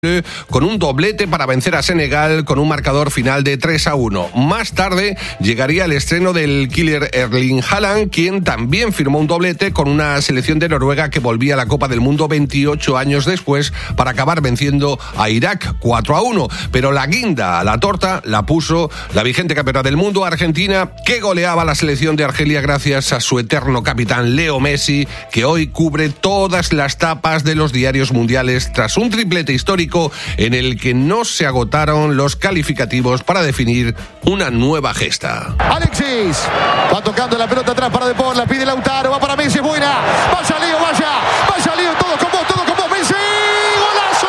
con un doblete para vencer a Senegal con un marcador final de 3-1. Más tarde llegaría el estreno del killer Erling Haaland, quien también firmó un doblete con una selección de Noruega que volvía a la Copa del Mundo 28 años después para acabar venciendo a Irak 4-1. Pero la guinda a la torta la puso la vigente campeona del mundo, Argentina, que goleaba a la selección de Argelia gracias a su eterno capitán Leo Messi, que hoy cubre todas las tapas de los diarios mundiales tras un triplete histórico en el que no se agotaron los calificativos para definir una nueva gesta. Alexis va tocando la pelota atrás para De Paul, la pide Lautaro, va para Messi, es buena, vaya Leo, vaya Leo, todo con vos, Messi, golazo,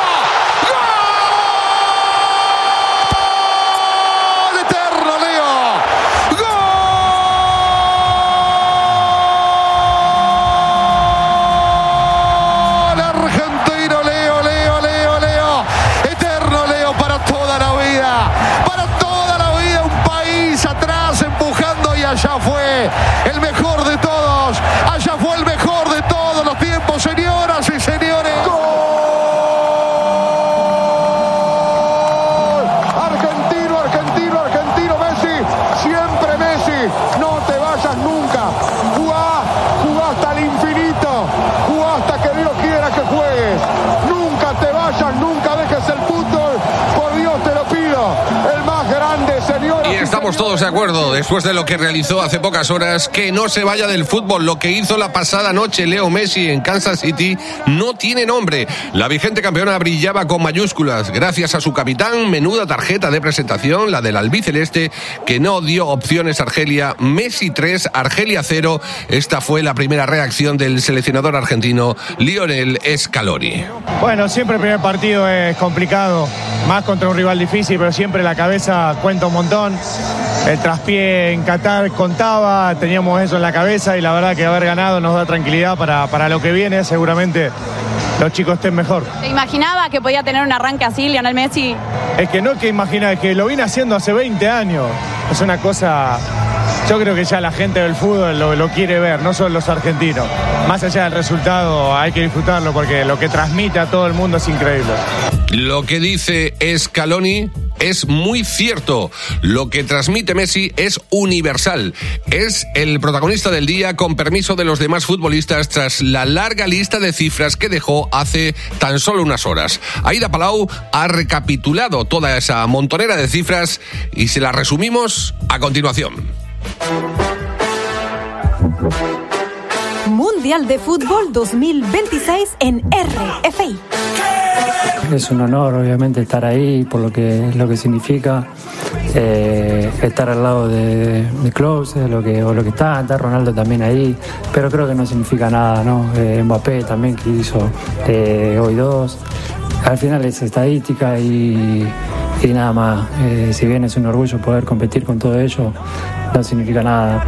gol eterno Leo, gol argentino Leo, eterno Leo para toda la vida, un país atrás empujando y allá fue el mejor de todos, los tiempos, señoras y señores. ¡Gol! Argentino, Messi, siempre Messi, no te vayas nunca, jugá hasta el infinito, jugá hasta que Dios quiera que juegues, nunca te vayas, nunca dejes el fútbol, por Dios te lo pido, el más grande, señores. Y estamos todos de acuerdo, después de lo que realizó hace pocas horas, que no se vaya del fútbol. Lo que hizo la pasada noche Leo Messi en Kansas City no tiene nombre. La vigente campeona brillaba con mayúsculas gracias a su capitán. Menuda tarjeta de presentación, la del albiceleste, que no dio opciones a Argelia. Messi 3, Argelia 0. Esta fue la primera reacción del seleccionador argentino Lionel Scaloni. Bueno, siempre el primer partido es complicado, más contra un rival difícil, pero siempre la cabeza cuenta un montón. El traspié en Qatar contaba, teníamos eso en la cabeza y la verdad que haber ganado nos da tranquilidad para lo que viene. Seguramente los chicos estén mejor. ¿Te imaginaba que podía tener un arranque así, Lionel Messi? Es que no es que imagina, es que lo vine haciendo hace 20 años. Es una cosa, yo creo que ya la gente del fútbol lo quiere ver, no solo los argentinos. Más allá del resultado hay que disfrutarlo porque lo que transmite a todo el mundo es increíble. Lo que dice Scaloni es muy cierto. Lo que transmite Messi es universal. Es el protagonista del día, con permiso de los demás futbolistas, tras la larga lista de cifras que dejó hace tan solo unas horas. Aida Palau ha recapitulado toda esa montonera de cifras y se la resumimos a continuación. Mundial de Fútbol 2026 en RFI. Es un honor, obviamente, estar ahí por lo que significa estar al lado de Klose, lo que está Ronaldo también ahí, pero creo que no significa nada, ¿no? Mbappé también, que hizo hoy 2. Al final es estadística y nada más. Si bien es un orgullo poder competir con todo ello, no significa nada.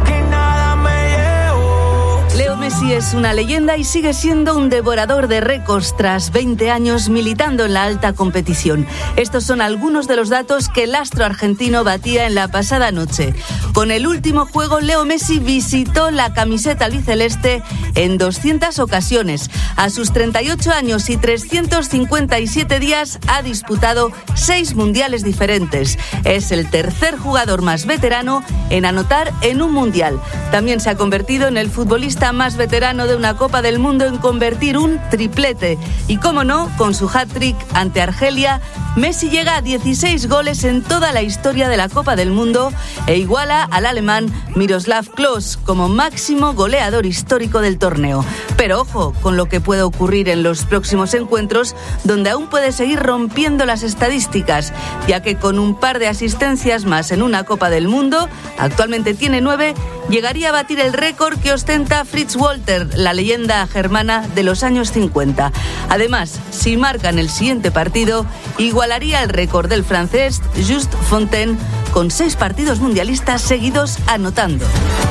Leo Messi es una leyenda y sigue siendo un devorador de récords tras 20 años militando en la alta competición. Estos son algunos de los datos que el astro argentino batía en la pasada noche. Con el último juego, Leo Messi visitó la camiseta albiceleste en 200 ocasiones. A sus 38 años y 357 días ha disputado 6 mundiales diferentes. Es el tercer jugador más veterano en anotar en un mundial. También se ha convertido en el futbolista más veterano de una Copa del Mundo en convertir un triplete. Y cómo no, con su hat-trick ante Argelia, Messi llega a 16 goles en toda la historia de la Copa del Mundo e iguala al alemán Miroslav Klose como máximo goleador histórico del torneo. Pero ojo con lo que puede ocurrir en los próximos encuentros, donde aún puede seguir rompiendo las estadísticas, ya que con un par de asistencias más en una Copa del Mundo, actualmente tiene 9, llegaría a batir el récord que ostenta Fritz Walter, la leyenda germana de los años 50. Además, si marca en el siguiente partido, igualaría el récord del francés Just Fontaine con 6 partidos mundialistas seguidos anotando.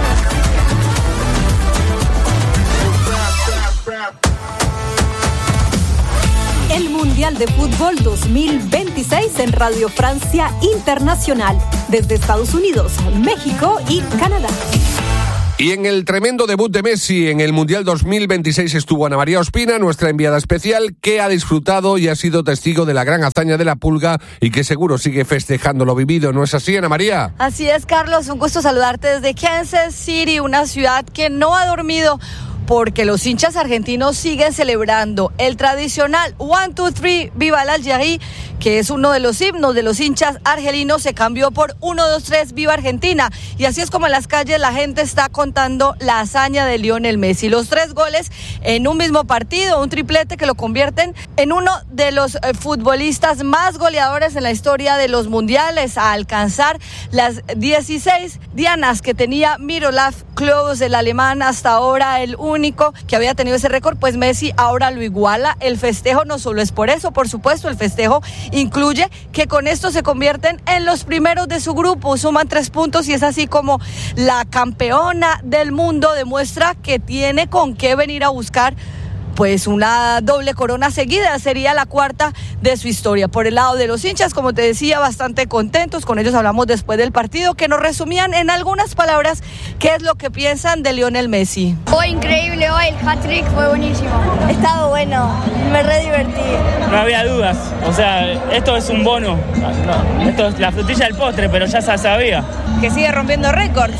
El Mundial de Fútbol 2026 en Radio Francia Internacional, desde Estados Unidos, México y Canadá. Y en el tremendo debut de Messi en el Mundial 2026 estuvo Ana María Ospina, nuestra enviada especial, que ha disfrutado y ha sido testigo de la gran hazaña de la Pulga y que seguro sigue festejando lo vivido. ¿No es así, Ana María? Así es, Carlos. Un gusto saludarte desde Kansas City, una ciudad que no ha dormido, porque los hinchas argentinos siguen celebrando el tradicional 1, 2, 3, Viva el Algérie, que es uno de los himnos de los hinchas argelinos. Se cambió por 1, 2, 3, Viva Argentina. Y así es como en las calles la gente está contando la hazaña de Lionel Messi. Los 3 goles en un mismo partido, un triplete que lo convierten en uno de los futbolistas más goleadores en la historia de los mundiales, a alcanzar las 16 dianas que tenía Miroslav Klose, el alemán, hasta ahora el único que había tenido ese récord. Pues Messi ahora lo iguala. El festejo no solo es por eso, por supuesto, el festejo incluye que con esto se convierten en los primeros de su grupo, suman 3 puntos y es así como la campeona del mundo demuestra que tiene con qué venir a buscar pues una doble corona seguida, sería la 4ª de su historia. Por el lado de los hinchas, como te decía, bastante contentos. Con ellos hablamos después del partido, que nos resumían en algunas palabras qué es lo que piensan de Lionel Messi. Fue increíble hoy, el hat-trick fue buenísimo. Ha estado bueno, me re divertí. No había dudas, o sea, esto es un bono, esto es la frutilla del postre, pero ya se sabía. Que sigue rompiendo récords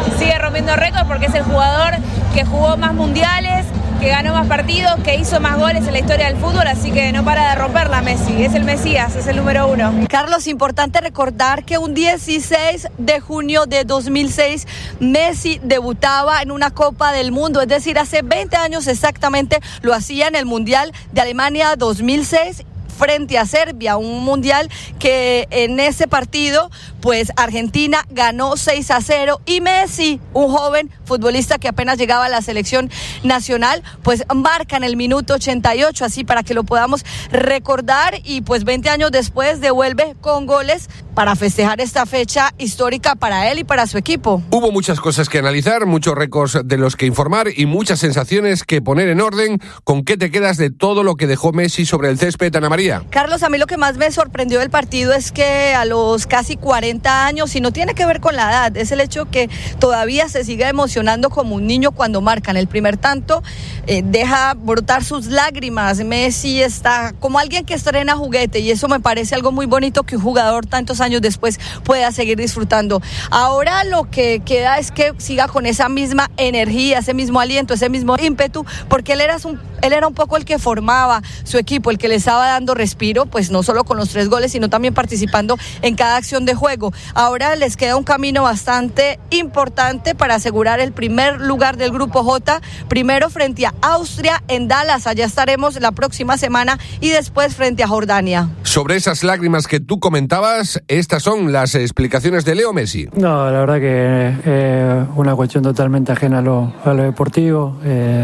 porque es el jugador que jugó más mundiales, que ganó más partidos, que hizo más goles en la historia del fútbol, así que no para de romperla Messi, es el Mesías, es el número 1. Carlos, importante recordar que un 16 de junio de 2006 Messi debutaba en una Copa del Mundo, es decir, hace 20 años exactamente lo hacía en el Mundial de Alemania 2006 frente a Serbia, un mundial que en ese partido pues Argentina ganó 6-0 y Messi, un joven futbolista que apenas llegaba a la selección nacional, pues marca en el minuto 88, así para que lo podamos recordar, y pues 20 años después devuelve con goles para festejar esta fecha histórica para él y para su equipo. Hubo muchas cosas que analizar, muchos récords de los que informar y muchas sensaciones que poner en orden. ¿Con qué te quedas de todo lo que dejó Messi sobre el césped, Ana María? Carlos, a mí lo que más me sorprendió del partido es que a los casi 40 años, y no tiene que ver con la edad, es el hecho que todavía se sigue emocionando como un niño cuando marcan el primer tanto, deja brotar sus lágrimas. Messi está como alguien que estrena juguete, y eso me parece algo muy bonito, que un jugador tantos años después pueda seguir disfrutando. Ahora lo que queda es que siga con esa misma energía, ese mismo aliento, ese mismo ímpetu, porque él era un poco el que formaba su equipo, el que le estaba dando respiro, pues no solo con los 3 goles, sino también participando en cada acción de juego. Ahora les queda un camino bastante importante para asegurar el primer lugar del Grupo J, primero frente a Austria en Dallas, allá estaremos la próxima semana, y después frente a Jordania. Sobre esas lágrimas que tú comentabas, estas son las explicaciones de Leo Messi. No, la verdad que una cuestión totalmente ajena a lo deportivo.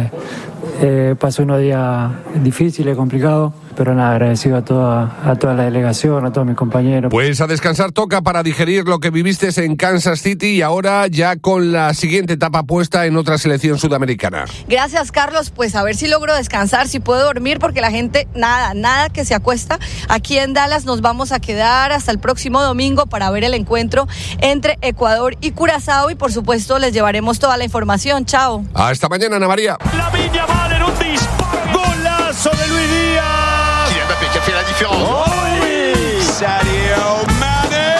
Pasó unos días difíciles, complicados, pero nada, agradecido a toda la delegación, a todos mis compañeros. Pues a descansar toca para digerir lo que viviste en Kansas City, y ahora ya con la siguiente etapa puesta en otra selección sudamericana. Gracias, Carlos, pues a ver si logro descansar, si puedo dormir, porque la gente nada que se acuesta. Aquí en Dallas nos vamos a quedar hasta el próximo domingo para ver el encuentro entre Ecuador y Curazao, y por supuesto les llevaremos toda la información. Chao. Hasta mañana, Ana María. Lamine Yamal en un disparo, golazo de Luis Díaz. Kylian Mbappé qui a fait la différence. Oh oui, Sadio Mané.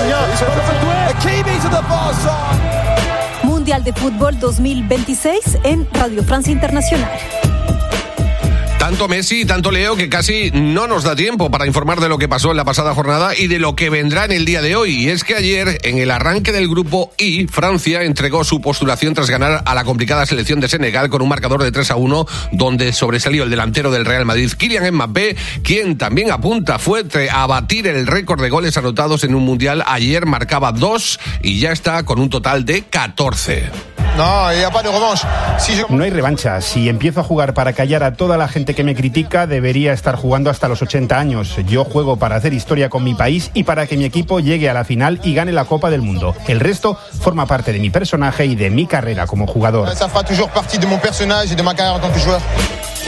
Mundial de Fútbol 2026 en Radio Francia Internacional. Tanto Messi y tanto Leo que casi no nos da tiempo para informar de lo que pasó en la pasada jornada y de lo que vendrá en el día de hoy. Y es que ayer, en el arranque del grupo I, Francia entregó su postulación tras ganar a la complicada selección de Senegal con un marcador de 3-1, donde sobresalió el delantero del Real Madrid, Kylian Mbappé, quien también apunta fuerte a batir el récord de goles anotados en un mundial. Ayer marcaba 2 y ya está con un total de 14. No, no hay revancha. Si empiezo a jugar para callar a toda la gente que me critica, debería estar jugando hasta los 80 años. Yo juego para hacer historia con mi país y para que mi equipo llegue a la final y gane la Copa del Mundo. El resto forma parte de mi personaje y de mi carrera como jugador. Ça fera toujours partie de mon personnage et de ma carrière en tant que joueur.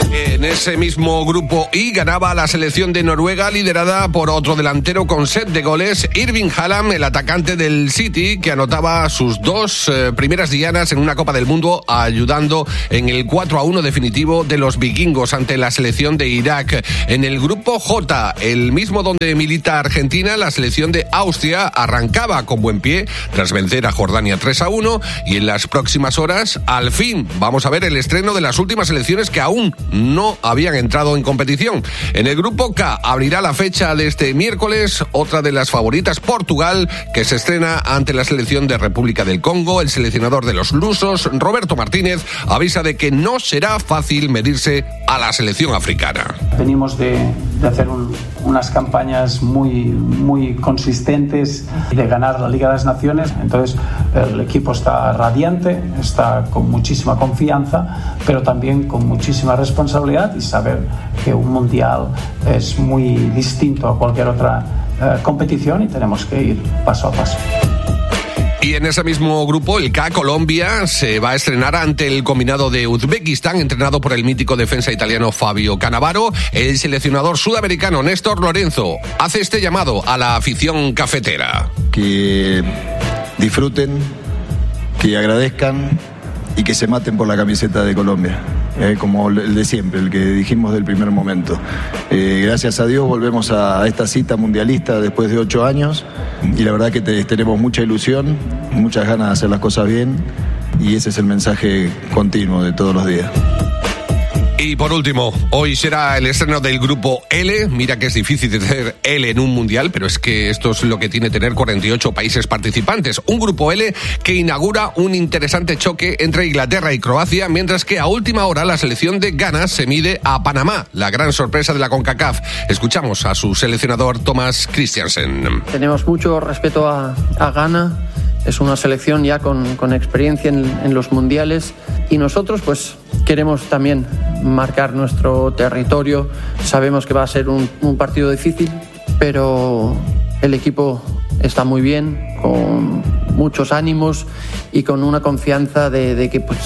En ese mismo grupo I ganaba la selección de Noruega, liderada por otro delantero con set de goles, Erling Haaland, el atacante del City, que anotaba sus 2 primeras dianas en una Copa del Mundo, ayudando en el 4-1 definitivo de los vikingos ante la selección de Irak. En el grupo J, el mismo donde milita Argentina, la selección de Austria arrancaba con buen pie tras vencer a Jordania 3-1, y en las próximas horas, al fin, vamos a ver el estreno de las últimas selecciones que aún no habían entrado en competición. En el grupo K abrirá la fecha de este miércoles otra de las favoritas, Portugal, que se estrena ante la selección de República del Congo. El seleccionador de los lusos, Roberto Martínez, avisa de que no será fácil medirse a la selección africana. Venimos de hacer unas campañas muy consistentes, de ganar la Liga de las Naciones, entonces el equipo está radiante, está con muchísima confianza, pero también con muchísima responsabilidad, y saber que un mundial es muy distinto a cualquier otra competición, y tenemos que ir paso a paso. Y en ese mismo grupo, el K, Colombia, se va a estrenar ante el combinado de Uzbekistán, entrenado por el mítico defensa italiano Fabio Cannavaro. El seleccionador sudamericano Néstor Lorenzo hace este llamado a la afición cafetera. Que disfruten, que agradezcan y que se maten por la camiseta de Colombia. Como el de siempre, el que dijimos del primer momento. Gracias a Dios volvemos a esta cita mundialista después de 8 años, y la verdad que tenemos mucha ilusión, muchas ganas de hacer las cosas bien, y ese es el mensaje continuo de todos los días. Y por último, hoy será el estreno del grupo L. Mira que es difícil de tener L en un mundial, pero es que esto es lo que tiene tener 48 países participantes. Un grupo L que inaugura un interesante choque entre Inglaterra y Croacia, mientras que a última hora la selección de Ghana se mide a Panamá, la gran sorpresa de la CONCACAF. Escuchamos a su seleccionador Thomas Christiansen. Tenemos mucho respeto a Ghana. Es una selección ya con experiencia en los mundiales, y nosotros pues queremos también marcar nuestro territorio. Sabemos que va a ser un partido difícil, pero el equipo está muy bien, con muchos ánimos y con una confianza de que pues,